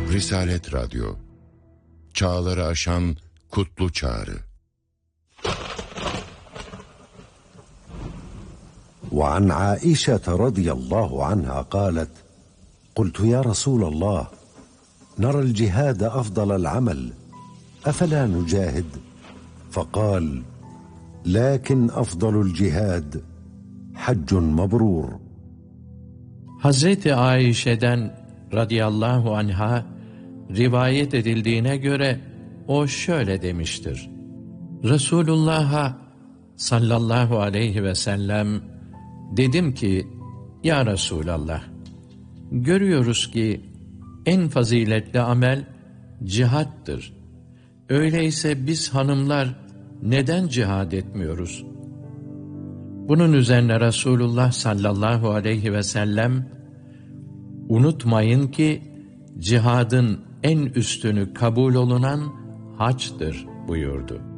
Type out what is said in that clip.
Risalet Radyo, çağları aşan kutlu çağrı. وعن عائشة رضي الله عنها قالت: قلت يا رسول الله نرى الجهاد أفضل العمل أفلا نجاهد؟ فقال: لكن أفضل الجهاد حج مبرور. Hazreti Ayşe'den radıyallahu anha rivayet edildiğine göre o şöyle demiştir: Resulullah'a sallallahu aleyhi ve sellem dedim ki, ya Resulallah, görüyoruz ki en faziletli amel cihattır. Öyleyse biz hanımlar neden cihad etmiyoruz? Bunun üzerine Resulullah sallallahu aleyhi ve sellem, unutmayın ki cihadın en üstünü kabul olunan haçtır buyurdu.